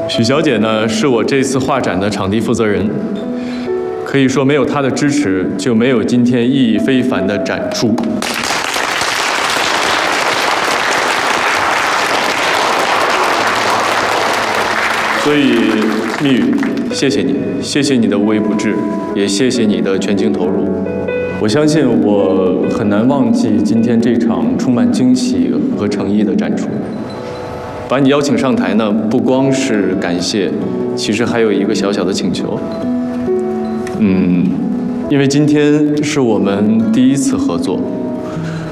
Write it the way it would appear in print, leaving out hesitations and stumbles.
许小姐呢，是我这次画展的场地负责人，可以说没有她的支持，就没有今天意义非凡的展出。所以，蜜语，谢谢你，谢谢你的无微不至，也谢谢你的全情投入。我相信我很难忘记今天这场充满惊喜和诚意的展出。把你邀请上台呢，不光是感谢，其实还有一个小小的请求。因为今天是我们第一次合作。